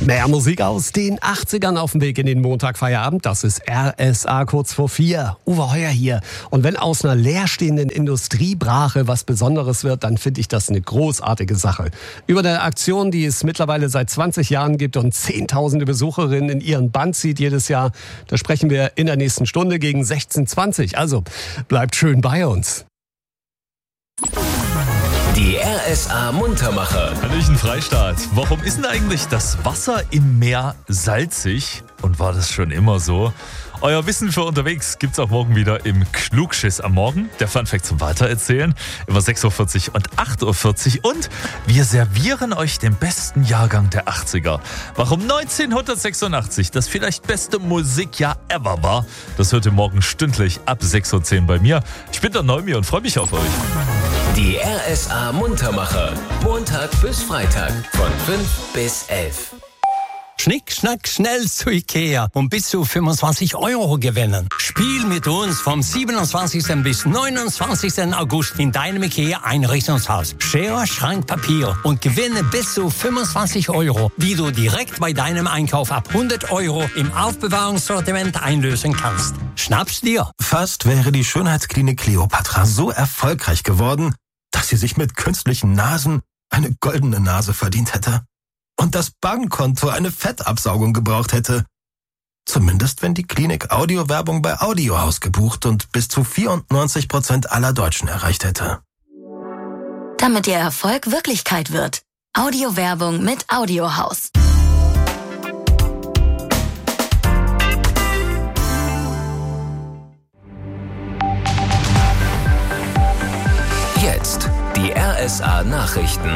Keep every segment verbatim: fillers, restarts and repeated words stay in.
Mehr Musik aus den achtzigern auf dem Weg in den Montagfeierabend. Das ist R S A kurz vor vier. Uwe Heuer hier. Und wenn aus einer leerstehenden Industriebrache was Besonderes wird, dann finde ich das eine großartige Sache. Über eine Aktion, die es mittlerweile seit zwanzig Jahren gibt und zehntausende Besucherinnen in ihren Band zieht jedes Jahr, da sprechen wir in der nächsten Stunde gegen sechzehn Uhr zwanzig. Also bleibt schön bei uns. Die R S A Muntermacher. Hallöchen Freistaat. Warum ist denn eigentlich das Wasser im Meer salzig? Und war das schon immer so? Euer Wissen für unterwegs gibt's auch morgen wieder im Klugschiss am Morgen. Der Funfact zum Weitererzählen über sechs Uhr vierzig und acht Uhr vierzig. Und wir servieren euch den besten Jahrgang der achtziger. Warum neunzehnhundertsechsundachtzig das vielleicht beste Musikjahr ever war, das hört ihr morgen stündlich ab sechs Uhr zehn bei mir. Ich bin der Neumi und freue mich auf euch. Die R S A Muntermacher. Montag bis Freitag von fünf bis elf. Schnick, schnack, schnell zu Ikea und bis zu fünfundzwanzig Euro gewinnen. Spiel mit uns vom siebenundzwanzigsten bis neunundzwanzigsten August in deinem Ikea Einrichtungshaus. Schere, Schrank, Papier und gewinne bis zu fünfundzwanzig Euro, die du direkt bei deinem Einkauf ab hundert Euro im Aufbewahrungssortiment einlösen kannst. Schnapp's dir! Fast wäre die Schönheitsklinik Kleopatra so erfolgreich geworden, dass sie sich mit künstlichen Nasen eine goldene Nase verdient hätte. Und das Bankkonto eine Fettabsaugung gebraucht hätte. Zumindest wenn die Klinik Audiowerbung bei Audiohaus gebucht und bis zu vierundneunzig Prozent aller Deutschen erreicht hätte. Damit Ihr Erfolg Wirklichkeit wird. Audiowerbung mit Audiohaus. Jetzt die R S A Nachrichten.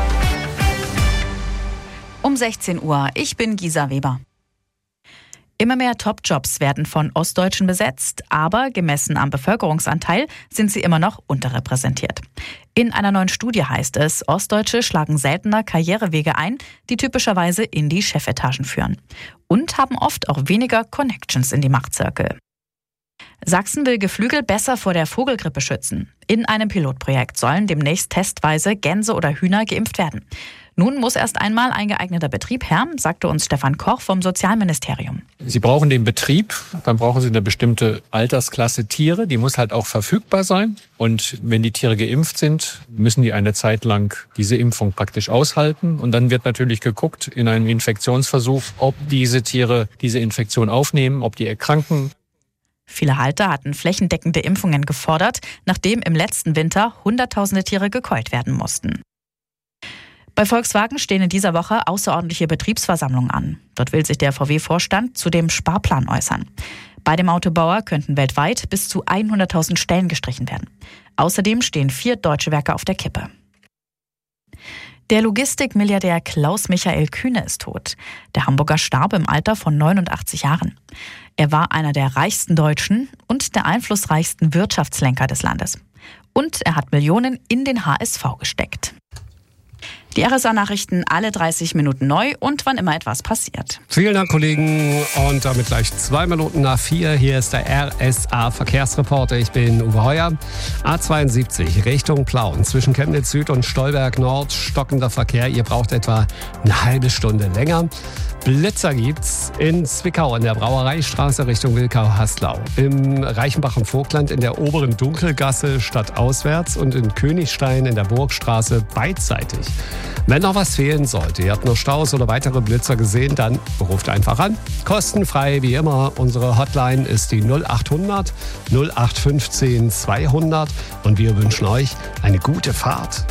Um sechzehn Uhr, ich bin Gisa Weber. Immer mehr Top-Jobs werden von Ostdeutschen besetzt, aber gemessen am Bevölkerungsanteil sind sie immer noch unterrepräsentiert. In einer neuen Studie heißt es, Ostdeutsche schlagen seltener Karrierewege ein, die typischerweise in die Chefetagen führen. Und haben oft auch weniger Connections in die Machtzirkel. Sachsen will Geflügel besser vor der Vogelgrippe schützen. In einem Pilotprojekt sollen demnächst testweise Gänse oder Hühner geimpft werden. Nun muss erst einmal ein geeigneter Betrieb her, sagte uns Stefan Koch vom Sozialministerium. Sie brauchen den Betrieb, dann brauchen Sie eine bestimmte Altersklasse Tiere, die muss halt auch verfügbar sein. Und wenn die Tiere geimpft sind, müssen die eine Zeit lang diese Impfung praktisch aushalten. Und dann wird natürlich geguckt in einem Infektionsversuch, ob diese Tiere diese Infektion aufnehmen, ob die erkranken. Viele Halter hatten flächendeckende Impfungen gefordert, nachdem im letzten Winter Hunderttausende Tiere gekeult werden mussten. Bei Volkswagen stehen in dieser Woche außerordentliche Betriebsversammlungen an. Dort will sich der V W-Vorstand zu dem Sparplan äußern. Bei dem Autobauer könnten weltweit bis zu hunderttausend Stellen gestrichen werden. Außerdem stehen vier deutsche Werke auf der Kippe. Der Logistikmilliardär Klaus-Michael Kühne ist tot. Der Hamburger starb im Alter von neunundachtzig Jahren. Er war einer der reichsten Deutschen und der einflussreichsten Wirtschaftslenker des Landes. Und er hat Millionen in den H S V gesteckt. Die R S A-Nachrichten alle dreißig Minuten neu und wann immer etwas passiert. Vielen Dank, Kollegen. Und damit gleich zwei Minuten nach vier. Hier ist der R S A-Verkehrsreporter. Ich bin Uwe Heuer. A zweiundsiebzig Richtung Plauen. Zwischen Chemnitz Süd und Stolberg Nord stockender Verkehr. Ihr braucht etwa eine halbe Stunde länger. Blitzer gibt's in Zwickau in der Brauereistraße Richtung Wilkau-Haslau. Im Reichenbach und Vogtland in der oberen Dunkelgasse stadtauswärts und in Königstein in der Burgstraße beidseitig. Wenn noch was fehlen sollte, ihr habt noch Staus oder weitere Blitzer gesehen, dann ruft einfach an. Kostenfrei wie immer. Unsere Hotline ist die null achthundert null acht fünfzehn zweihundert und wir wünschen euch eine gute Fahrt.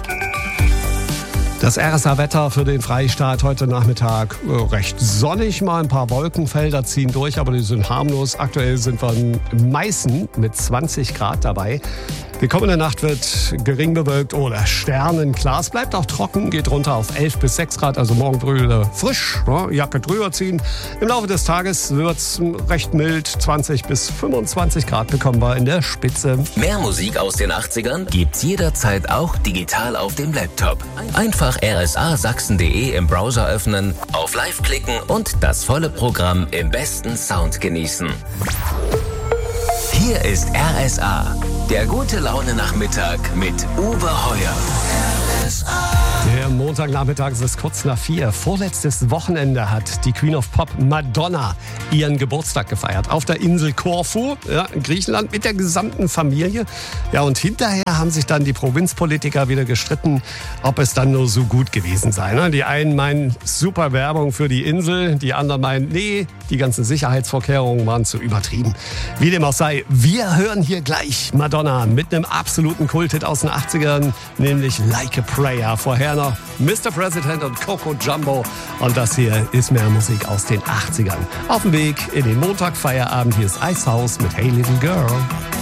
Das R S A-Wetter für den Freistaat heute Nachmittag äh, recht sonnig, mal ein paar Wolkenfelder ziehen durch, aber die sind harmlos. Aktuell sind wir in Meißen mit zwanzig Grad dabei. Die kommende Nacht wird gering bewölkt oder sternenklar. Es bleibt auch trocken, geht runter auf elf bis sechs Grad, also morgen früh wieder frisch, ne, Jacke drüber ziehen. Im Laufe des Tages wird es recht mild, zwanzig bis fünfundzwanzig Grad bekommen wir in der Spitze. Mehr Musik aus den achtzigern gibt's jederzeit auch digital auf dem Laptop. Einfach r s a sachsen punkt d e im Browser öffnen, auf Live klicken und das volle Programm im besten Sound genießen. Hier ist R S A, der gute Laune Nachmittag mit Uwe Heuer. R S A. Der Am Montagnachmittag ist es kurz nach vier. Vorletztes Wochenende hat die Queen of Pop Madonna ihren Geburtstag gefeiert. Auf der Insel Korfu, ja, in Griechenland, mit der gesamten Familie. Ja, und hinterher haben sich dann die Provinzpolitiker wieder gestritten, ob es dann nur so gut gewesen sei. Ne? Die einen meinen, super Werbung für die Insel. Die anderen meinen, nee, die ganzen Sicherheitsvorkehrungen waren zu übertrieben. Wie dem auch sei, wir hören hier gleich Madonna mit einem absoluten Kulthit aus den achtzigern, nämlich Like a Prayer. Vorher noch Mister President und Coco Jumbo. Und das hier ist mehr Musik aus den achtzigern. Auf dem Weg in den Montagfeierabend. Hier ist Icehouse mit Hey Little Girl.